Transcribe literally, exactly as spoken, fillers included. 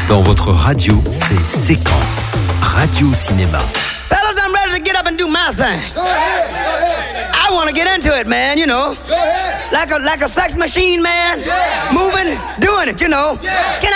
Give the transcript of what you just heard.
Dans votre radio, c'est Séquence. Radio Cinéma. Fellas, I'm ready to get up and do my thing. Go ahead, go ahead. I want to get into it, man, you know. Go ahead. Like a like a sex machine, man. Yeah. Moving, doing it, you know. Yeah. Can